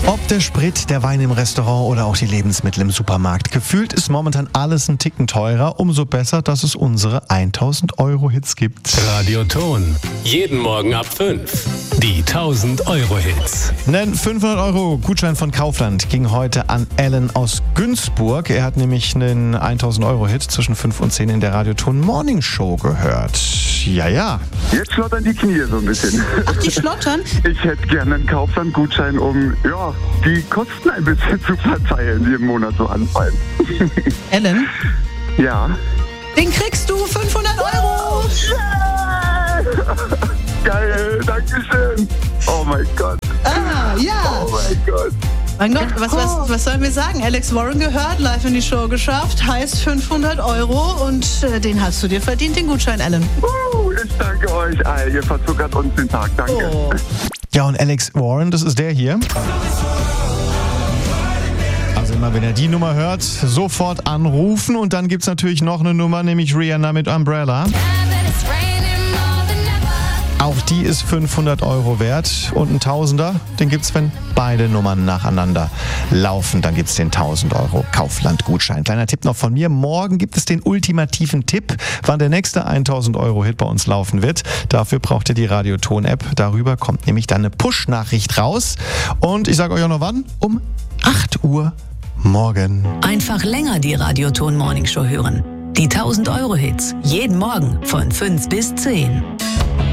Ob der Sprit, der Wein im Restaurant oder auch die Lebensmittel im Supermarkt. Gefühlt ist momentan alles ein Ticken teurer. Umso besser, dass es unsere 1000-Euro-Hits gibt. Radioton. Jeden Morgen ab 5. Die 1000-Euro-Hits. Ein 500-Euro-Gutschein von Kaufland ging heute an Alan aus Günzburg. Er hat nämlich einen 1000-Euro-Hit zwischen 5 und 10 in der Radioton Morning Show gehört. Ja. Jetzt schlottern die Knie so ein bisschen. Ach, die schlottern? Ich hätte gerne einen Kaufland-Gutschein, um die Kosten ein bisschen zu verteilen, die im Monat so anfallen. Alan? Ja. Den kriegst du, 500 Euro! Geil, Dankeschön. Oh mein Gott. Ah, ja. Oh mein Gott. Mein Gott, was sollen wir sagen? Alex Warren gehört, live in die Show geschafft, heißt 500 Euro und den hast du dir verdient, den Gutschein, Alan. Ich danke euch. Ihr verzuckert uns den Tag. Danke. Oh. Ja, und Alex Warren, das ist der hier. Also immer, wenn ihr die Nummer hört, sofort anrufen. Und dann gibt's natürlich noch eine Nummer, nämlich Rihanna mit Umbrella. Auch die ist 500 Euro wert. Und ein Tausender, den gibt's, wenn beide Nummern nacheinander laufen. Dann gibt's den 1000 Euro Kaufland-Gutschein. Kleiner Tipp noch von mir. Morgen gibt es den ultimativen Tipp, wann der nächste 1000 Euro Hit bei uns laufen wird. Dafür braucht ihr die Radioton-App. Darüber kommt nämlich dann eine Push-Nachricht raus. Und ich sage euch auch noch wann. Um 8 Uhr morgen. Einfach länger die Radioton Morning Show hören. Die 1000 Euro Hits. Jeden Morgen von 5 bis 10.